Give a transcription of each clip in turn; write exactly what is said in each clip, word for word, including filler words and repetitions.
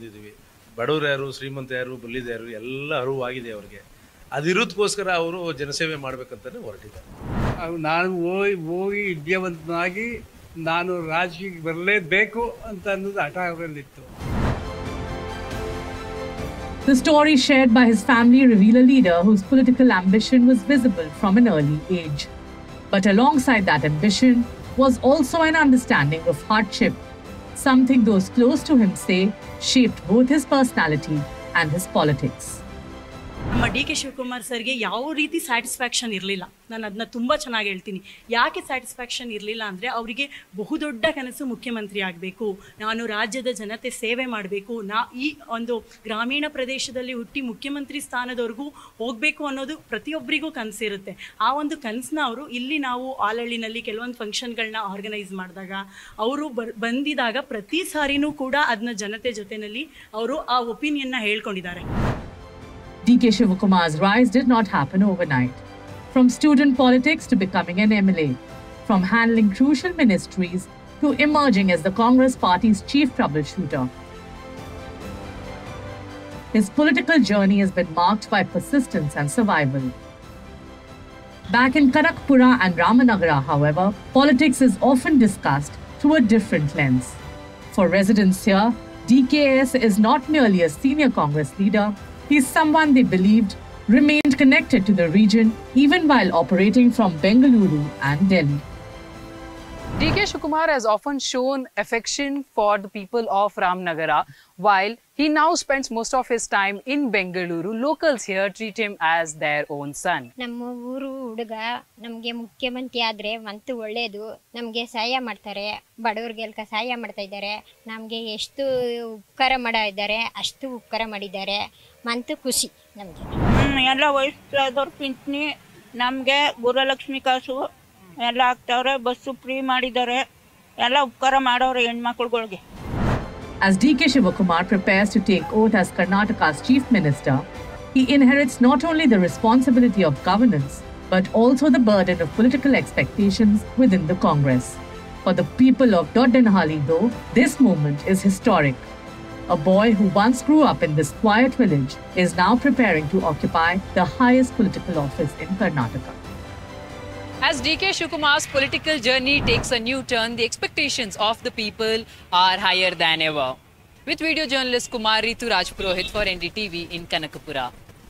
ಬಂದಿದ್ದೀವಿ. ಬಡವರು ಯಾರು, ಶ್ರೀಮಂತ ಯಾರು, ಬಲ್ಲಿದ ಯಾರು ಎಲ್ಲ ಅರಿವಾಗಿದೆ ಅವ್ರಿಗೆ. ಅದಿರೋದಕ್ಕೋಸ್ಕರ ಅವರು ಜನಸೇವೆ ಮಾಡಬೇಕಂತಲೇ ಹೊರಟಿದ್ದಾರೆ. ನಾನು ಹೋಗಿ ಹೋಗಿ ವಿದ್ಯಾವಂತನಾಗಿ ನಾನು ರಾಜಕೀಯಕ್ಕೆ ಬರಲೇಬೇಕು ಅಂತ ಅನ್ನೋದು ಹಠ ಅವರಲ್ಲಿತ್ತು. The story shared by his family reveal a leader whose political ambition was visible from an early age. But alongside that ambition was also an understanding of hardship, something those close to him say shaped both his personality and his politics. ನಮ್ಮ D K Shivakumar ಸರ್ಗೆ ಯಾವ ರೀತಿ satisfaction ಇರಲಿಲ್ಲ. ನಾನು ಅದನ್ನ ತುಂಬ ಚೆನ್ನಾಗಿ ಹೇಳ್ತೀನಿ. ಯಾಕೆ ಸ್ಯಾಟಿಸ್ಫ್ಯಾಕ್ಷನ್ ಇರಲಿಲ್ಲ ಅಂದರೆ ಅವರಿಗೆ ಬಹುದೊಡ್ಡ ಕನಸು ಮುಖ್ಯಮಂತ್ರಿ ಆಗಬೇಕು, ನಾನು ರಾಜ್ಯದ ಜನತೆ ಸೇವೆ ಮಾಡಬೇಕು, ನಾ ಈ ಒಂದು ಗ್ರಾಮೀಣ ಪ್ರದೇಶದಲ್ಲಿ ಹುಟ್ಟಿ ಮುಖ್ಯಮಂತ್ರಿ ಸ್ಥಾನದವರೆಗೂ ಹೋಗಬೇಕು ಅನ್ನೋದು ಪ್ರತಿಯೊಬ್ಬರಿಗೂ ಕನಸಿರುತ್ತೆ. ಆ ಒಂದು ಕನಸನ್ನ ಅವರು ಇಲ್ಲಿ ನಾವು ಆಲಹಳ್ಳಿನಲ್ಲಿ ಕೆಲವೊಂದು ಫಂಕ್ಷನ್ಗಳನ್ನ ಆರ್ಗನೈಸ್ ಮಾಡಿದಾಗ ಅವರು ಬರ್ ಬಂದಿದಾಗ ಪ್ರತಿ ಸಾರಿನೂ ಕೂಡ ಅದನ್ನ ಜನತೆ ಜೊತೆಯಲ್ಲಿ ಅವರು ಆ ಒಪಿನಿಯನ್ನ ಹೇಳ್ಕೊಂಡಿದ್ದಾರೆ. D K Shivakumar's rise did not happen overnight. From student politics to becoming an M L A, from handling crucial ministries to emerging as the Congress party's chief troubleshooter. His political journey has been marked by persistence and survival. Back in Kanakapura and Ramanagara, however, politics is often discussed through a different lens. For residents here, D K S is not merely a senior Congress leader, he is someone they believed remained connected to the region even while operating from Bengaluru and Delhi. D K Shivakumar has often shown affection for the people of Ramanagara, while he now spends most of his time in Bengaluru. Locals here treat him as their own son. ನಮ್ಮ ಊರು ಹುಡುಗ ನಮಗೆ ಮುಖ್ಯಮಂತ್ರಿ ಆದರೆ month ಒಳ್ಳೆಯದು, ನಮಗೆ ಸಹಾಯ ಮಾಡ್ತಾರೆ, ಬಡವರಿಗೆಲ್ಲ ಸಹಾಯ ಮಾಡ್ತಾ ಇದ್ದಾರೆ, ನಮಗೆ ಎಷ್ಟು ಉಪಕಾರ ಮಾಡಿದ್ದಾರೆ ಅಷ್ಟು ಉಪಕಾರ ಮಾಡಿದ್ದಾರೆ, ಮಂತು ಖುಷಿ ನಮಗೆ. ಎಲ್ಲ ವಯಸ್ಸಾದವ್ರ ಪಿಂಚಣಿ, ನಮಗೆ ಗುರುಲಕ್ಷ್ಮಿ ಕಾಸು ಎಲ್ಲ ಆಗ್ತಾವ್ರೆ, ಬಸ್ಸು ಫ್ರೀ ಮಾಡಿದ್ದಾರೆ, ಎಲ್ಲ ಉಪಕಾರ ಮಾಡೋರೆ ಹೆಣ್ಮಕ್ಳುಗಳಿಗೆ. As D K Shivakumar prepares to take oath as Karnataka's chief minister, he inherits not only the responsibility of governance, but also the burden of political expectations within the Congress. For the people of Doddanhalli, though, this moment is historic. A boy who once grew up in this quiet village is now preparing to occupy the highest political office in Karnataka. As D K Shivakumar's political journey takes a new turn, the expectations of the people are higher than ever. With video journalist Kumar Ritu Rajpurohit for N D T V in Kanakapura.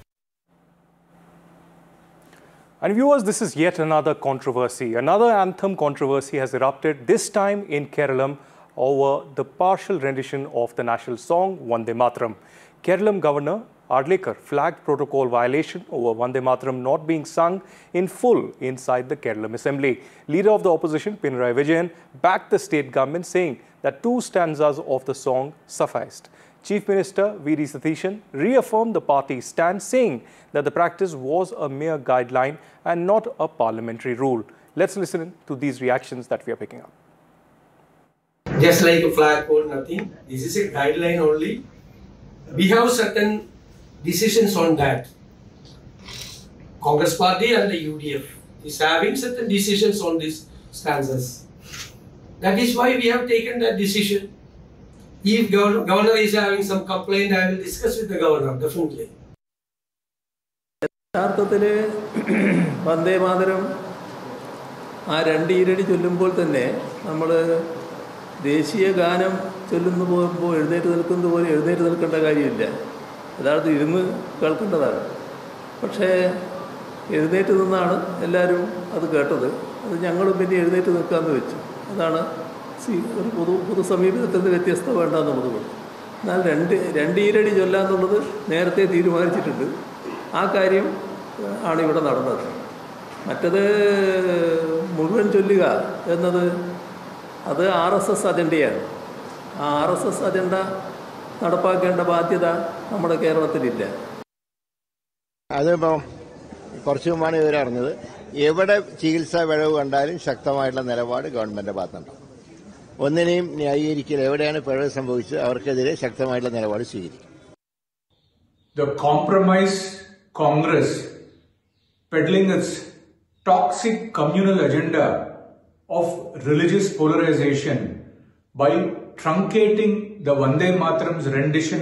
And viewers, this is yet another controversy. Another anthem controversy has erupted, this time in Kerala, over the partial rendition of the national song Vande Mataram. Kerala Governor Adlekar flagged protocol violation over Vande Mataram not being sung in full inside the Kerala Assembly. Leader of the opposition Pinarayi Vijayan backed the state government, saying that two stanzas of the song sufficed. Chief Minister V D Satheeshan reaffirmed the party's stand, saying that the practice was a mere guideline and not a parliamentary rule. Let's listen to these reactions that we are picking up. Just like a flagpole, nothing. This is a guideline only. We have certain decisions on that. Congress Party and the U D F is having certain decisions on these stanzas. That is why we have taken that decision. If governor, governor is having some complaint, I will discuss with the governor, definitely. യഥാർത്ഥത്തിൽ വന്ദേ മാതരം ആ രണ്ട് ഈരടി ചൊല്ലുമ്പോൾ തന്നെ നമ്മൾ ദേശീയ ഗാനം ചൊല്ലുന്നു പോകുമ്പോൾ എഴുന്നേറ്റ് നിൽക്കുന്നത് പോലെ എഴുന്നേറ്റ് നിൽക്കേണ്ട കാര്യമില്ല. യഥാർത്ഥം ഇരുന്ന് കേൾക്കേണ്ടതാണ്. പക്ഷേ എഴുന്നേറ്റ് നിന്നാണ് എല്ലാവരും അത് കേട്ടത്. അത് ഞങ്ങളും പിന്നെ എഴുന്നേറ്റ് നിൽക്കാമെന്ന് വെച്ചു. അതാണ് ഒരു പൊതു പൊതു സമീപനത്തിൽ നിന്ന് വ്യത്യസ്തത വേണ്ടെന്നുള്ളത്. എന്നാൽ രണ്ട് രണ്ട് ഈരടി ചൊല്ലാന്നുള്ളത് നേരത്തെ തീരുമാനിച്ചിട്ടുണ്ട്. ആ കാര്യം ആണ് ഇവിടെ നടന്നത്. മറ്റത് മുഴുവൻ ചൊല്ലുക എന്നത് അത് ആർ എസ് എസ് അജണ്ടയാണ്. ആ ആർ എസ് എസ് അജണ്ട നടപ്പാക്കേണ്ട ബാധ്യത നമ്മുടെ കേരളത്തിലില്ല. അതിപ്പോൾ കുറച്ച് മുമ്പാണ് ഇവർ അറിഞ്ഞത്. എവിടെ ചികിത്സാ പിഴവ് കണ്ടാലും ശക്തമായിട്ടുള്ള നിലപാട് ഗവൺമെന്റിന്റെ ഭാഗത്തുണ്ടാവും. ഒന്നിനെയും ന്യായീകരിക്കൽ, എവിടെയാണ് പിഴവ് സംഭവിച്ചത് അവർക്കെതിരെ ശക്തമായിട്ടുള്ള നിലപാട് സ്വീകരിക്കും. The compromise Congress peddling its toxic communal agenda of religious polarization by truncating the Vande Mataram's rendition